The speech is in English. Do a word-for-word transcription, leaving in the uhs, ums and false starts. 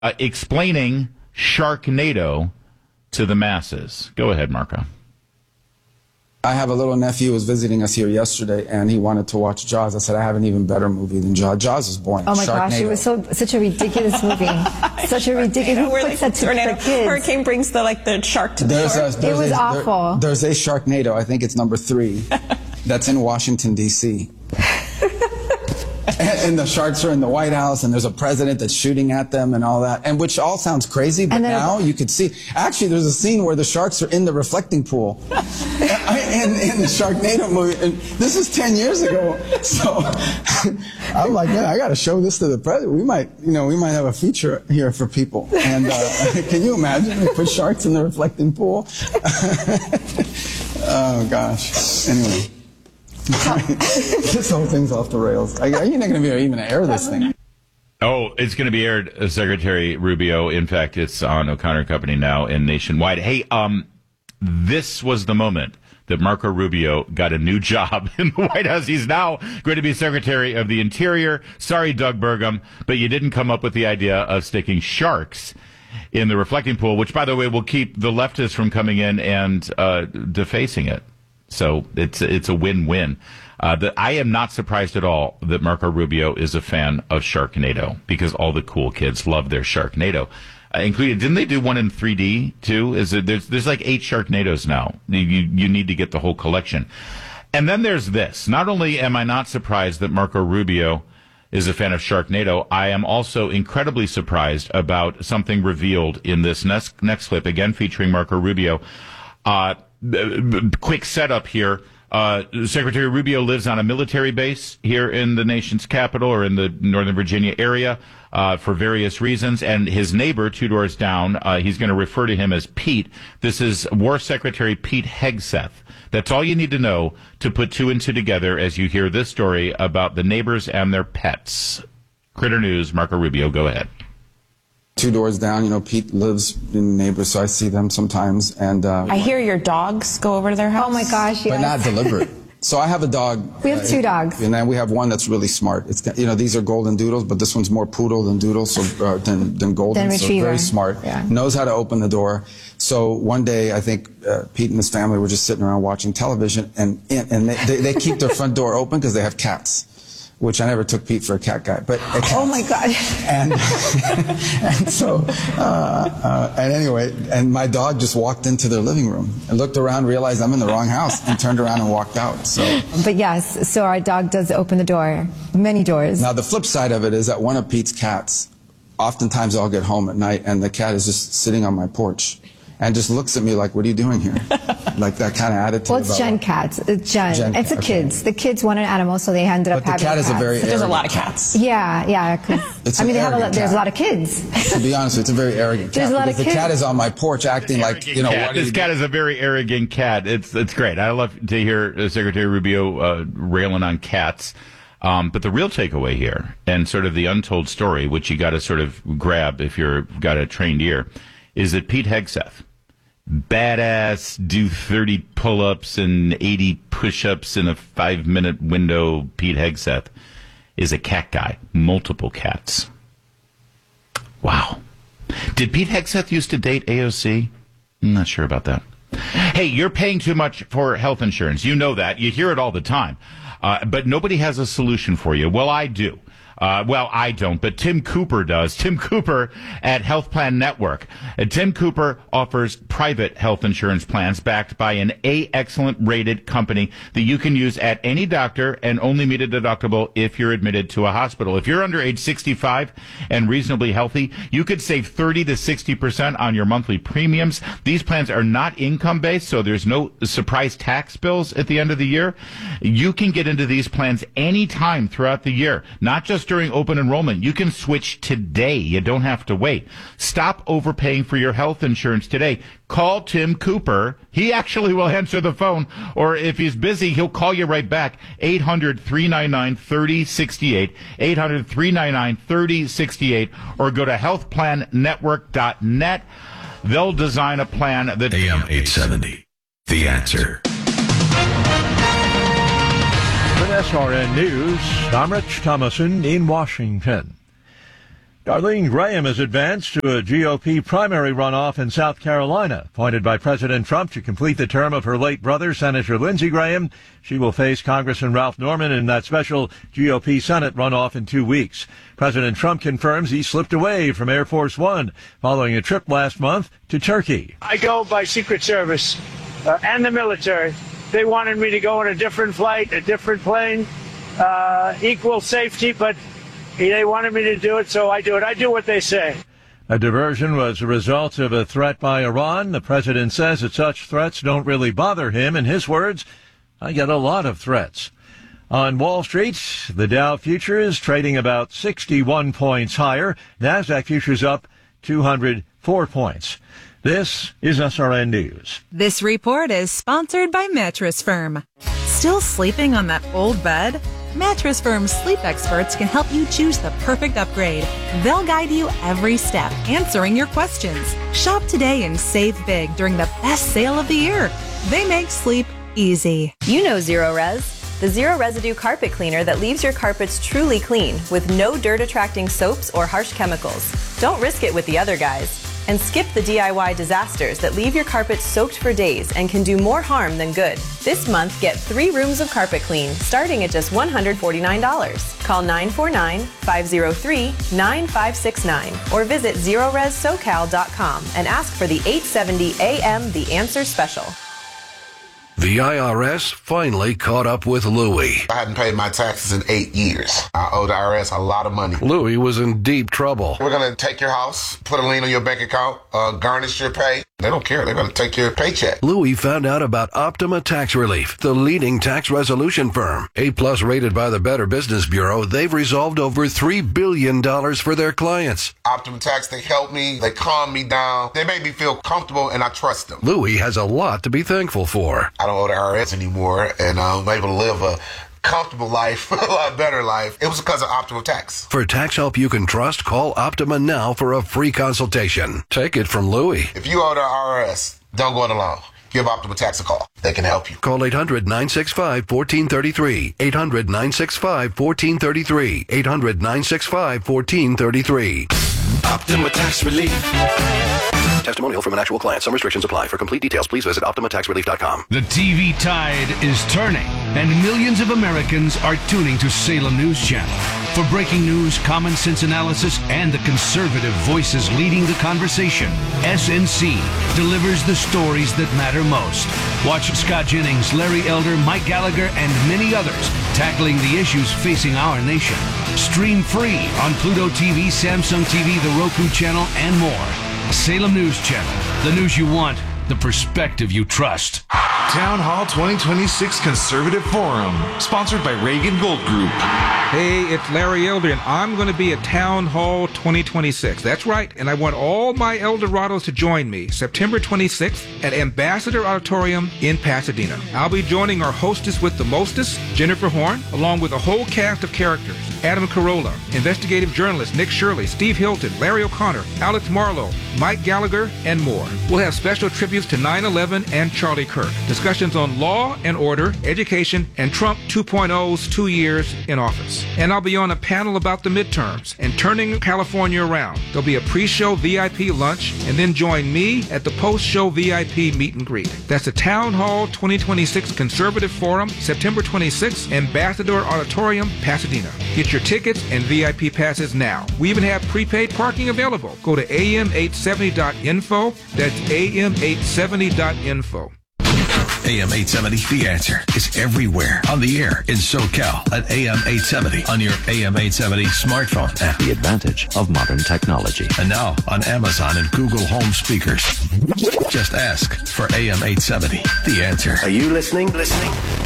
uh, explaining Sharknado to the masses. Go ahead, Marco. I have a little nephew who was visiting us here yesterday, and he wanted to watch Jaws. I said, I have an even better movie than Jaws. Jaws is boring. Oh, my Sharknado. gosh, it was so such a ridiculous movie. Such a ridiculous... Who puts that to the kids? Hurricane brings the, like, the shark to the there's shore. A, there's it was a, awful. There, there's a Sharknado. I think it's number three. That's in Washington, D C And the sharks are in the White House, and there's a president that's shooting at them and all that, and which all sounds crazy, but now you could see. Actually, there's a scene where the sharks are in the reflecting pool in, in the Sharknado movie. And this is ten years ago, so I'm like, man, I got to show this to the president. We might, you know, we might have a feature here for people. And uh, can you imagine? We put sharks in the reflecting pool. Oh gosh. Anyway. This whole thing's off the rails. Are you not going to be even air this thing? Oh, it's going to be aired, uh, Secretary Rubio. In fact, it's on O'Connor Company now and nationwide. Hey, um, this was the moment that Marco Rubio got a new job in the White House. He's now going to be Secretary of the Interior. Sorry, Doug Burgum, but you didn't come up with the idea of sticking sharks in the reflecting pool, which, by the way, will keep the leftists from coming in and uh, defacing it. So it's it's a win-win. Uh, the, I am not surprised at all that Marco Rubio is a fan of Sharknado, because all the cool kids love their Sharknado. Uh, including, didn't they do one in three D too? Is it, there's there's like eight Sharknados now. You you need to get the whole collection. And then there's this. Not only am I not surprised that Marco Rubio is a fan of Sharknado, I am also incredibly surprised about something revealed in this next next clip, again featuring Marco Rubio. Uh, quick setup here. Uh, Secretary Rubio lives on a military base here in the nation's capital, or in the Northern Virginia area, uh, for various reasons. And his neighbor, two doors down, uh, he's going to refer to him as Pete. This is War Secretary Pete Hegseth. That's all you need to know to put two and two together as you hear this story about the neighbors and their pets. Critter News, Marco Rubio, go ahead. Two doors down, you know, Pete lives in the neighbors, so I see them sometimes. And uh, I hear your dogs go over to their house. Oh my gosh, yes. But not deliberate. So I have a dog. We have uh, two dogs. And then we have one that's really smart. It's, you know, these are golden doodles, but this one's more poodle than doodle, so uh, than, than golden. Than so retriever. Very smart. Yeah. Knows how to open the door. So one day, I think uh, Pete and his family were just sitting around watching television, and and they, they, they keep their front door open because they have cats. Which I never took Pete for a cat guy, but a cat. Oh my God! And and so uh, uh, and anyway, and my dog just walked into their living room and looked around, realized I'm in the wrong house, and turned around and walked out. So, but yes, so our dog does open the door, many doors. Now the flip side of it is that one of Pete's cats, oftentimes I'll get home at night and the cat is just sitting on my porch. And just looks at me like, what are you doing here? Like that kind of attitude. Well, it's about Gen cats. It's Gen. Gen it's the okay. kids. The kids wanted an animal, so they ended up but having the cat cats. is a very But there's a lot of cat. cats. Yeah, yeah. Cause, I mean, they have a lot, there's a lot of kids. To be honest, it's a very arrogant cat. There's a lot of the kids. cat is on my porch acting like, you know, cat. what This cat doing? is a very arrogant cat. It's it's great. I love to hear uh, Secretary Rubio uh, railing on cats. Um, but the real takeaway here, and sort of the untold story, which you got to sort of grab if you've got a trained ear, is that Pete Hegseth, badass, do thirty pull-ups and eighty push-ups in a five-minute window, Pete Hegseth, is a cat guy. Multiple cats. Wow. Did Pete Hegseth used to date A O C? I'm not sure about that. Hey, you're paying too much for health insurance. You know that. You hear it all the time. Uh, but nobody has a solution for you. Well, I do. Uh, well, I don't, but Tim Cooper does. Tim Cooper at Health Plan Network. Uh, Tim Cooper offers private health insurance plans backed by an A excellent rated company that you can use at any doctor and only meet a deductible if you're admitted to a hospital. If you're under age sixty-five and reasonably healthy, you could save thirty to sixty percent on your monthly premiums. These plans are not income based, so there's no surprise tax bills at the end of the year. You can get into these plans anytime throughout the year, not just during open enrollment. You can switch today. You don't have to wait. Stop overpaying for your health insurance today. Call Tim Cooper. He actually will answer the phone, or if he's busy, he'll call you right back. eight hundred, three nine nine, three oh six eight, eight hundred, three nine nine, three oh six eight, or go to health plan network dot net. They'll design a plan that... A M eight seventy, The Answer. With S R N News, I'm Rich Thomason in Washington. Darlene Graham has advanced to a G O P primary runoff in South Carolina. Appointed by President Trump to complete the term of her late brother, Senator Lindsey Graham, she will face Congressman Ralph Norman in that special G O P Senate runoff in two weeks. President Trump confirms he slipped away from Air Force One following a trip last month to Turkey. I go by Secret Service uh, and the military. They wanted me to go on a different flight, a different plane, uh, equal safety, but they wanted me to do it, so I do it. I do what they say. A diversion was a result of a threat by Iran. The president says that such threats don't really bother him. In his words, I get a lot of threats. On Wall Street, the Dow future is trading about sixty-one points higher. NASDAQ futures up two hundred four points. This is S R N News. This report is sponsored by Mattress Firm. Still sleeping on that old bed? Mattress Firm's sleep experts can help you choose the perfect upgrade. They'll guide you every step, answering your questions. Shop today and save big during the best sale of the year. They make sleep easy. You know Zero Res, the zero residue carpet cleaner that leaves your carpets truly clean with no dirt-attracting soaps or harsh chemicals. Don't risk it with the other guys. And skip the D I Y disasters that leave your carpet soaked for days and can do more harm than good. This month, get three rooms of carpet clean, starting at just one hundred forty-nine dollars. Call nine four nine, five zero three, nine five six nine or visit zero res socal dot com and ask for the eight seventy A M The Answer Special. The I R S finally caught up with Louie. I hadn't paid my taxes in eight years. I owe the I R S a lot of money. Louie was in deep trouble. We're going to take your house, put a lien on your bank account, uh, garnish your pay. They don't care. They're going to take your paycheck. Louie found out about Optima Tax Relief, the leading tax resolution firm. A-plus rated by the Better Business Bureau, they've resolved over three billion dollars for their clients. Optima Tax, they help me. They calm me down. They make me feel comfortable, and I trust them. Louie has a lot to be thankful for. I don't owe the I R S anymore, and I'm able to live a comfortable life, a lot better life. It was because of Optima Tax. For tax help you can trust, call Optima now for a free consultation. Take it from Louie. If you owe the I R S, don't go it alone. Give Optima Tax a call. They can help you. Call eight hundred, nine six five, one four three three. eight hundred, nine six five, one four three three. eight hundred, nine six five, one four three three. Optima Tax Relief. Testimonial from an actual client. Some restrictions apply. For complete details, please visit optima tax relief dot com. The T V tide is turning, and millions of Americans are tuning to Salem News Channel. For breaking news, common sense analysis, and the conservative voices leading the conversation, S N C delivers the stories that matter most. Watch Scott Jennings, Larry Elder, Mike Gallagher, and many others tackling the issues facing our nation. Stream free on Pluto T V, Samsung T V, the Roku channel, and more. Salem News Channel. The news you want, the perspective you trust. Town Hall twenty twenty-six Conservative Forum, sponsored by Reagan Gold Group. Hey, it's Larry Elder, and I'm going to be at Town Hall twenty twenty-six. That's right, and I want all my Eldorados to join me September twenty-sixth at Ambassador Auditorium in Pasadena. I'll be joining our hostess with the mostest, Jennifer Horn, along with a whole cast of characters. Adam Carolla, investigative journalist Nick Shirley, Steve Hilton, Larry O'Connor, Alex Marlowe, Mike Gallagher, and more. We'll have special tributes to nine eleven and Charlie Kirk, discussions on law and order, education, and Trump two point oh's two years in office. And I'll be on a panel about the midterms and turning California around. There'll be a pre-show V I P lunch, and then join me at the post-show V I P meet and greet. That's the Town Hall twenty twenty-six Conservative Forum, September twenty-sixth, Ambassador Auditorium, Pasadena. Get your tickets and V I P passes now. We even have prepaid parking available. Go to A M eight seventy dot info. That's A M eight seventy dot info. A M eight seventy, The Answer, is everywhere. On the air in SoCal at A M eight seventy. On your A M eight seventy smartphone app. The advantage of modern technology. And now on Amazon and Google Home speakers. Just ask for A M eight seventy, The Answer. Are you listening? Listening?